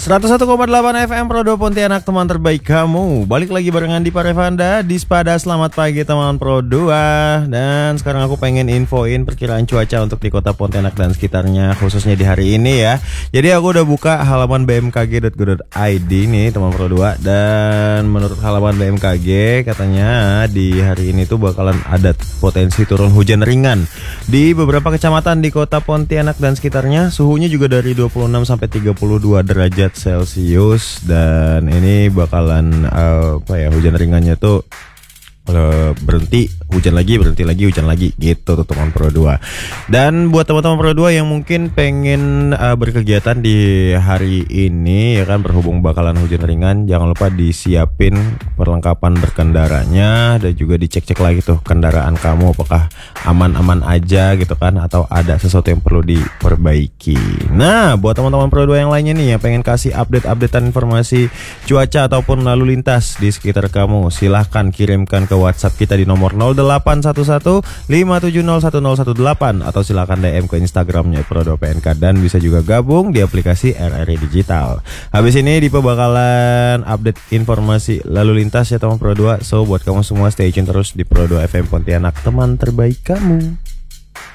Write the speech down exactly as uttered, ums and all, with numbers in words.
seratus satu koma delapan F M Pro dua Pontianak, teman terbaik kamu. Balik lagi barengan di Parevanda di Spada. Selamat pagi teman Pro dua. Dan sekarang aku pengen infoin perkiraan cuaca untuk di kota Pontianak dan sekitarnya, khususnya di hari ini ya. Jadi aku udah buka halaman b m k g dot go dot i d nih teman Pro dua. Dan menurut halaman B M K G katanya di hari ini tuh bakalan ada potensi turun hujan ringan di beberapa kecamatan di kota Pontianak dan sekitarnya. Suhunya juga dari dua puluh enam sampai tiga puluh dua derajat Celcius, dan ini bakalan uh, apa ya, hujan ringannya tuh uh, berhenti, hujan lagi, berhenti lagi, hujan lagi gitu tuh teman Pro dua. Dan buat teman-teman Pro dua yang mungkin pengen uh, berkegiatan di hari ini ya kan, berhubung bakalan hujan ringan, jangan lupa disiapin perlengkapan berkendaranya dan juga dicek-cek lagi tuh kendaraan kamu apakah aman-aman aja gitu kan, atau ada sesuatu yang perlu diperbaiki. Nah, buat teman-teman Pro dua yang lainnya nih yang pengen kasih update-updatean informasi cuaca ataupun lalu lintas di sekitar kamu, silahkan kirimkan ke WhatsApp kita di nomor nol delapan satu satu lima tujuh nol satu nol satu delapan, atau silahkan D M ke Instagramnya Pro dua P N K, dan bisa juga gabung di aplikasi R R I Digital. Habis ini Dipa bakalan update informasi lalu lintas ya teman Pro dua. So buat kamu semua stay tune terus di Pro dua F M Pontianak, teman terbaik kamu.